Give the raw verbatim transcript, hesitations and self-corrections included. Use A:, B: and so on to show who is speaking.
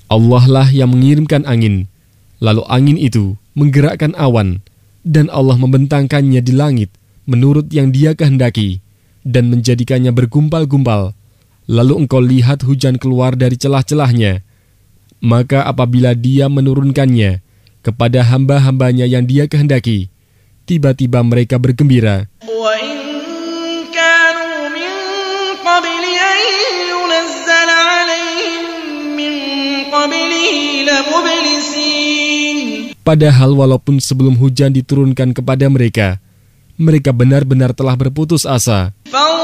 A: Allah lah yang mengirimkan angin, lalu angin itu menggerakkan awan, dan Allah membentangkannya di langit menurut yang Dia kehendaki, dan menjadikannya bergumpal-gumpal. Lalu engkau lihat hujan keluar dari celah-celahnya. Maka apabila Dia menurunkannya kepada hamba-hambanya yang Dia kehendaki, tiba-tiba mereka bergembira. Padahal walaupun sebelum hujan diturunkan kepada mereka, mereka benar-benar telah berputus asa.